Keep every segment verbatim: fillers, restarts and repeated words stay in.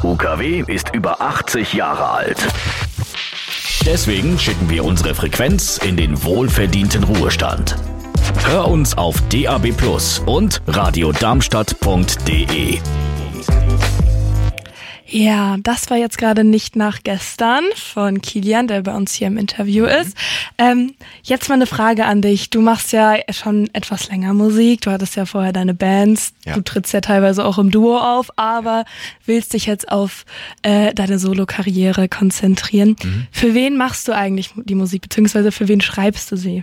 U K W ist über achtzig Jahre alt. Deswegen schicken wir unsere Frequenz in den wohlverdienten Ruhestand. Hör uns auf D A B Plus und radiodarmstadt punkt de. Ja, das war jetzt gerade nicht nach gestern von Kilian, der bei uns hier im Interview ist. Ähm, jetzt mal eine Frage an dich. Du machst ja schon etwas länger Musik. Du hattest ja vorher deine Bands. Ja. Du trittst ja teilweise auch im Duo auf, aber willst dich jetzt auf äh, deine Solo-Karriere konzentrieren. Mhm. Für wen machst du eigentlich die Musik, beziehungsweise für wen schreibst du sie?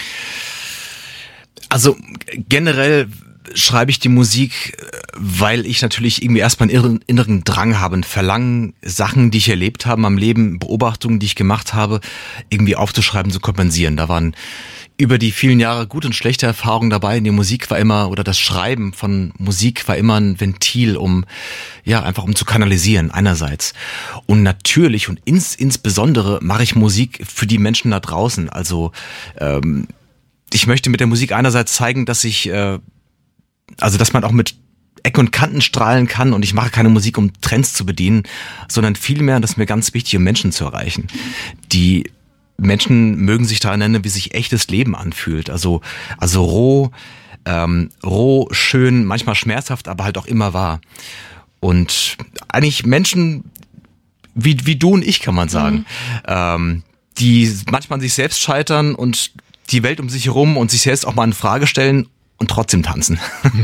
Also generell schreibe ich die Musik, weil ich natürlich irgendwie erstmal einen inneren Drang habe, ein Verlangen, Sachen, die ich erlebt habe am Leben, Beobachtungen, die ich gemacht habe, irgendwie aufzuschreiben, zu kompensieren. Da waren über die vielen Jahre gute und schlechte Erfahrungen dabei. Die Musik war immer, oder das Schreiben von Musik war immer ein Ventil, um, ja, einfach um zu kanalisieren, einerseits. Und natürlich und ins, insbesondere mache ich Musik für die Menschen da draußen. Also, ähm, ich möchte mit der Musik einerseits zeigen, dass ich, äh, also dass man auch mit Ecken und Kanten strahlen kann, und ich mache keine Musik, um Trends zu bedienen, sondern vielmehr, das ist mir ganz wichtig, um Menschen zu erreichen. Die Menschen mögen sich daran erinnern, wie sich echtes Leben anfühlt. Also also roh, ähm, roh, schön, manchmal schmerzhaft, aber halt auch immer wahr. Und eigentlich Menschen wie wie du und ich, kann man sagen, mhm. ähm, die manchmal an sich selbst scheitern und die Welt um sich herum und sich selbst auch mal in Frage stellen und trotzdem tanzen.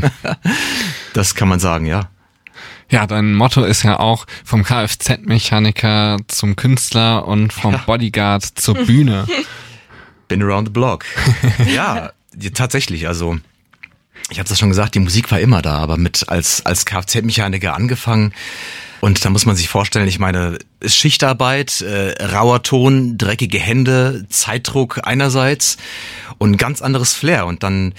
Das kann man sagen, ja. Ja, dein Motto ist ja auch vom Kfz-Mechaniker zum Künstler und vom ja. Bodyguard zur Bühne. Been around the block. Ja, tatsächlich, also ich habe das schon gesagt, die Musik war immer da, aber mit als als Kfz-Mechaniker angefangen. Und da muss man sich vorstellen, ich meine, Schichtarbeit, äh, rauer Ton, dreckige Hände, Zeitdruck einerseits und ein ganz anderes Flair. Und dann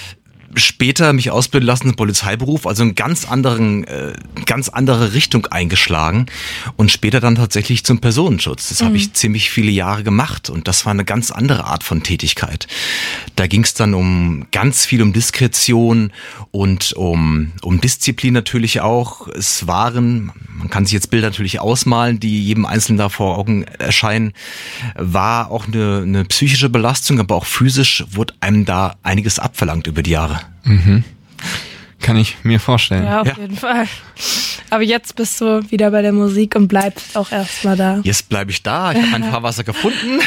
später mich ausbilden lassen im Polizeiberuf, also einen ganz anderen, äh, ganz andere Richtung eingeschlagen und später dann tatsächlich zum Personenschutz. Das mhm. habe ich ziemlich viele Jahre gemacht und das war eine ganz andere Art von Tätigkeit. Da ging es dann um ganz viel um Diskretion und um um Disziplin natürlich auch. Es waren, man kann sich jetzt Bilder natürlich ausmalen, die jedem Einzelnen da vor Augen erscheinen, war auch eine, eine psychische Belastung, aber auch physisch wurde einem da einiges abverlangt über die Jahre. Mhm. Kann ich mir vorstellen. Ja, auf ja. jeden Fall. Aber jetzt bist du wieder bei der Musik und bleibst auch erstmal da. Jetzt bleibe ich da. Ich habe mein Fahrwasser gefunden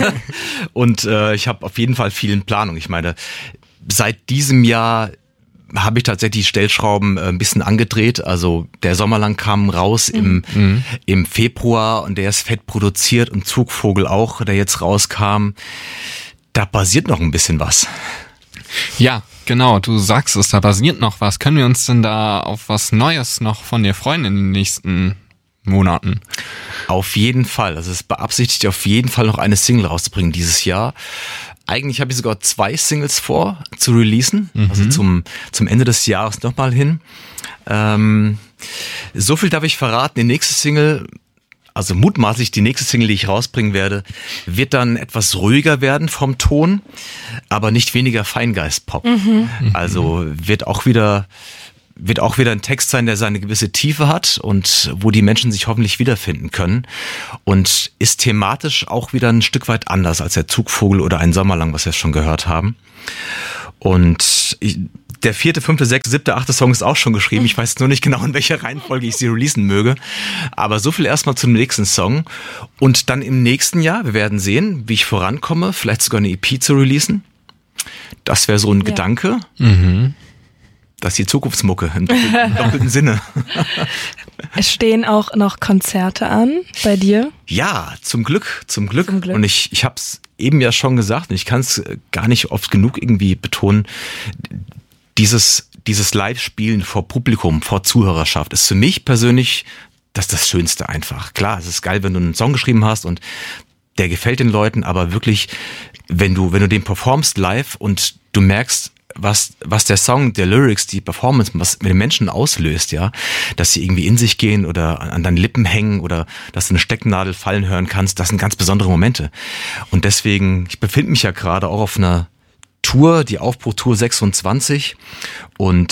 und äh, ich habe auf jeden Fall viel in Planung. Ich meine, seit diesem Jahr habe ich tatsächlich die Stellschrauben ein bisschen angedreht. Also der Sommerlang kam raus mhm. im mhm. im Februar und der ist fett produziert und Zugvogel auch, der jetzt rauskam. Da passiert noch ein bisschen was. Ja, genau, du sagst es, da basiert noch was. Können wir uns denn da auf was Neues noch von dir freuen in den nächsten Monaten? Auf jeden Fall. Also es ist beabsichtigt, auf jeden Fall noch eine Single rauszubringen dieses Jahr. Eigentlich habe ich sogar zwei Singles vor zu releasen, mhm. also zum zum Ende des Jahres nochmal hin. Ähm, so viel darf ich verraten, die nächste Single, also mutmaßlich die nächste Single, die ich rausbringen werde, wird dann etwas ruhiger werden vom Ton, aber nicht weniger Feingeist-Pop. Mhm. Also wird auch wieder wird auch wieder ein Text sein, der seine gewisse Tiefe hat und wo die Menschen sich hoffentlich wiederfinden können und ist thematisch auch wieder ein Stück weit anders als der Zugvogel oder Ein Sommerlang, was wir schon gehört haben. Und ich, der vierte, fünfte, sechste, siebte, achte Song ist auch schon geschrieben. Ich weiß nur nicht genau, in welcher Reihenfolge ich sie releasen möge. Aber so viel erstmal zum nächsten Song. Und dann im nächsten Jahr, wir werden sehen, wie ich vorankomme, vielleicht sogar eine E P zu releasen. Das wäre so ein ja. Gedanke. Mhm. Das ist die Zukunftsmucke im doppelten, doppelten Sinne. Es stehen auch noch Konzerte an bei dir? Ja, zum Glück, zum Glück. Zum Glück. Und ich, ich habe es eben ja schon gesagt und ich kann es gar nicht oft genug irgendwie betonen. Dieses, dieses Live-Spielen vor Publikum, vor Zuhörerschaft ist für mich persönlich das das Schönste einfach. Klar, es ist geil, wenn du einen Song geschrieben hast und der gefällt den Leuten, aber wirklich, wenn du, wenn du den performst live und du merkst, was, was der Song, der Lyrics, die Performance, was mit den Menschen auslöst, ja, dass sie irgendwie in sich gehen oder an deinen Lippen hängen oder dass du eine Stecknadel fallen hören kannst, das sind ganz besondere Momente. Und deswegen, ich befinde mich ja gerade auch auf einer Tour, die Aufbruchtour sechsundzwanzig und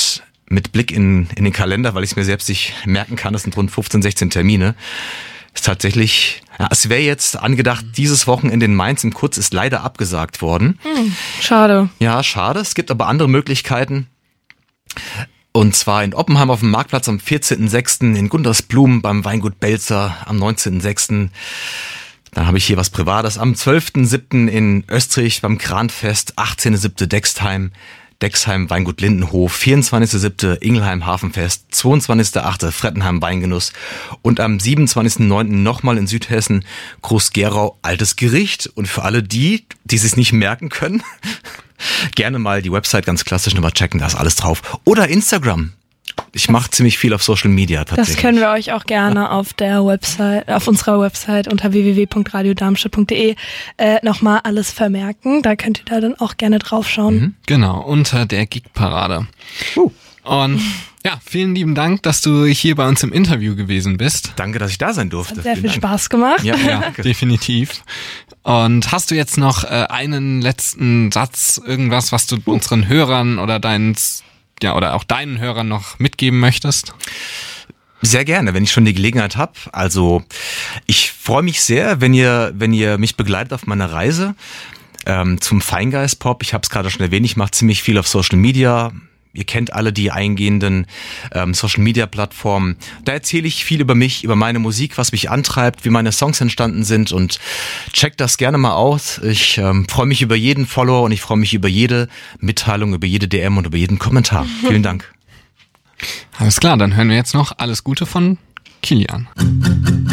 mit Blick in, in den Kalender, weil ich es mir selbst nicht merken kann, das sind rund fünfzehn, sechzehn Termine, ist tatsächlich, ja, es wäre jetzt angedacht, dieses Wochenende in Mainz im Kurz ist leider abgesagt worden. Hm, schade. Ja, schade. Es gibt aber andere Möglichkeiten. Und zwar in Oppenheim auf dem Marktplatz am vierzehnten sechsten in Gundersblum beim Weingut Belzer am neunzehnten sechsten Dann habe ich hier was Privates. Am zwölften siebten in Österreich beim Kranfest, achtzehnten siebten Dextheim, Dexheim Weingut Lindenhof, vierundzwanzigsten siebten Ingelheim Hafenfest, zweiundzwanzigsten achten Frettenheim Weingenuss und am siebenundzwanzigsten neunten nochmal in Südhessen Groß-Gerau Altes Gericht. Und für alle die, die es nicht merken können, gerne mal die Website ganz klassisch nochmal checken, da ist alles drauf. Oder Instagram. Ich mache ziemlich viel auf Social Media tatsächlich. Das können wir euch auch gerne auf der Website, auf unserer Website unter w w w punkt radio darmstadt punkt d e äh, nochmal alles vermerken. Da könnt ihr da dann auch gerne draufschauen. Mhm. Genau, unter der Gigparade. Uh. Und ja, vielen lieben Dank, dass du hier bei uns im Interview gewesen bist. Danke, dass ich da sein durfte. Hat sehr Vielen viel Dank. Spaß gemacht. Ja, ja, definitiv. Und hast du jetzt noch äh, einen letzten Satz, irgendwas, was du unseren Hörern oder deinen, ja, oder auch deinen Hörern noch mitgeben möchtest? Sehr gerne, wenn ich schon die Gelegenheit habe. Also ich freue mich sehr, wenn ihr, wenn ihr mich begleitet auf meiner Reise ähm, zum Feingeist-Pop. Ich habe es gerade schon erwähnt, ich mache ziemlich viel auf Social Media. Ihr kennt alle die eingehenden ähm, Social-Media-Plattformen. Da erzähle ich viel über mich, über meine Musik, was mich antreibt, wie meine Songs entstanden sind und checkt das gerne mal aus. Ich ähm, freue mich über jeden Follower und ich freue mich über jede Mitteilung, über jede D M und über jeden Kommentar. Vielen Dank. Alles klar, dann hören wir jetzt noch Alles Gute von Kilian.